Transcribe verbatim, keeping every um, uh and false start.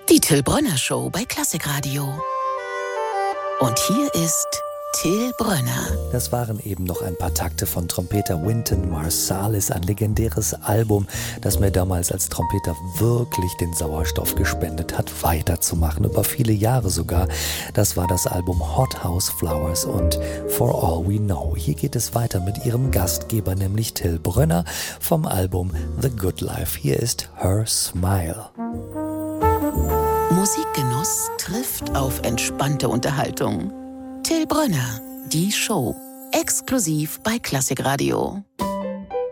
Die Till Brönner Show bei Klassikradio. Und hier ist Till Brönner. Das waren eben noch ein paar Takte von Trompeter Wynton Marsalis, ein legendäres Album, das mir damals als Trompeter wirklich den Sauerstoff gespendet hat, weiterzumachen, über viele Jahre sogar. Das war das Album Hothouse Flowers und For All We Know. Hier geht es weiter mit ihrem Gastgeber, nämlich Till Brönner vom Album The Good Life. Hier ist Her Smile. Musikgenuss trifft auf entspannte Unterhaltung. Till Brönner, die Show, exklusiv bei Klassikradio.